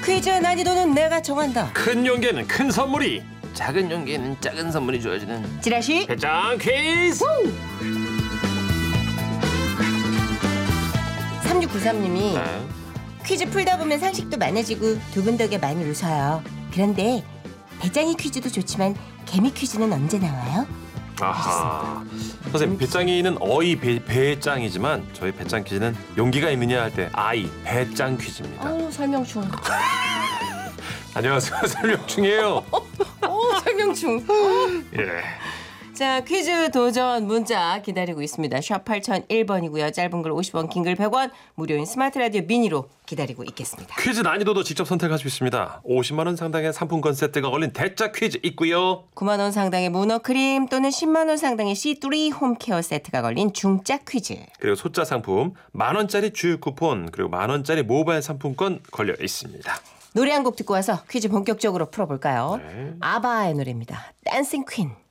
퀴즈 난이도는 내가 정한다. 큰 용기에는 큰 선물이, 작은 용기에는 작은 선물이 주어지는 지라시 배짱 퀴즈. 3693님이 퀴즈 풀다 보면 상식도 많아지고 두 분 덕에 많이 웃어요. 그런데 배짱이 퀴즈도 좋지만 개미 퀴즈는 언제 나와요? 아하. 선생님, 배짱이는 어이 배짱이지만 저희 배짱 퀴즈는 용기가 있느냐 할 때 아이 배짱 퀴즈입니다. 설명충. 안녕하세요. 설명 중이에요. 설명충. 예. 자, 퀴즈 도전 문자 기다리고 있습니다. 샵 8001번이고요. 짧은 글 50원, 긴 글 100원, 무료인 스마트 라디오 미니로 기다리고 있겠습니다. 퀴즈 난이도도 직접 선택할 수 있습니다. 50만 원 상당의 상품권 세트가 걸린 대짜 퀴즈 있고요. 9만 원 상당의 모너크림 또는 10만 원 상당의 C3 홈케어 세트가 걸린 중짜 퀴즈. 그리고 소짜 상품 10,000원짜리 주유 쿠폰, 그리고 10,000원짜리 모바일 상품권 걸려 있습니다. 노래 한 곡 듣고 와서 퀴즈 본격적으로 풀어볼까요? 네. 아바의 노래입니다. 댄싱 퀸.